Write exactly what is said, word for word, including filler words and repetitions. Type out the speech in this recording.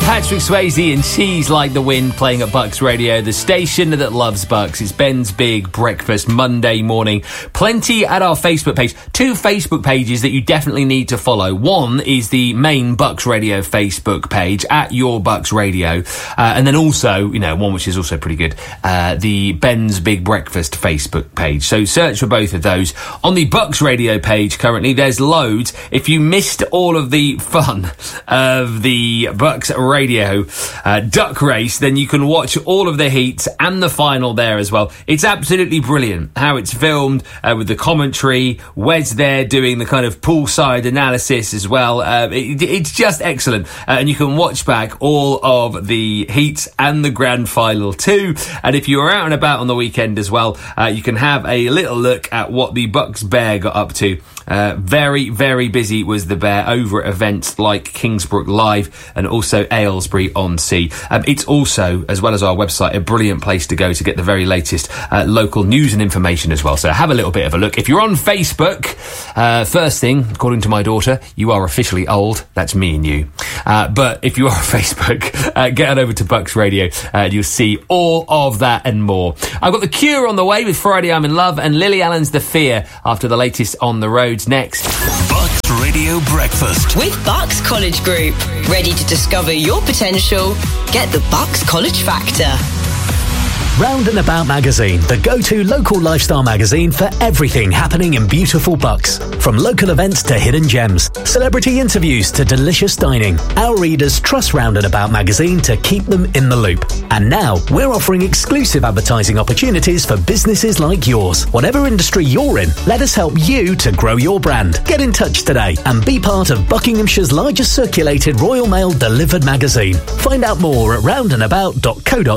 Patrick Swayze and She's Like the Wind playing at Bucks Radio, the station that loves Bucks. It's Ben's Big Breakfast Monday morning. Plenty at our Facebook page. Two Facebook pages that you definitely need to follow. One is the main Bucks Radio Facebook page, at Your Bucks Radio. Uh, and then also, you know, one which is also pretty good, uh, the Ben's Big Breakfast Facebook page. So search for both of those. On the Bucks Radio page currently, there's loads. If you missed all of the fun of the Bucks Radio Radio uh, duck race, then you can watch all of the heats and the final there as well. It's absolutely brilliant how it's filmed uh, with the commentary. Wes there doing the kind of poolside analysis as well. Uh, it, it's just excellent. Uh, and you can watch back all of the heats and the grand final too. And if you are out and about on the weekend as well, uh, you can have a little look at what the Bucks Bear got up to. Uh, very, very busy was the Bear over at events like Kingsbrook Live and also Aylesbury on Sea. Um, it's also, as well as our website, a brilliant place to go to get the very latest uh, local news and information as well. So have a little bit of a look. If you're on Facebook, uh, first thing, according to my daughter, you are officially old. That's me and you. Uh, but if you are on Facebook, uh, get on over to Bucks Radio uh, and you'll see all of that and more. I've got The Cure on the way with Friday I'm in Love and Lily Allen's The Fear after the latest On the Road. Next. Bucks Radio Breakfast with Bucks College Group. Ready to discover your potential? Get the Bucks College Factor. Round and About magazine, the go-to local lifestyle magazine for everything happening in beautiful Bucks. From local events to hidden gems, celebrity interviews to delicious dining, our readers trust Round and About magazine to keep them in the loop. And now, we're offering exclusive advertising opportunities for businesses like yours. Whatever industry you're in, let us help you to grow your brand. Get in touch today and be part of Buckinghamshire's largest circulated Royal Mail delivered magazine. Find out more at round and about dot co dot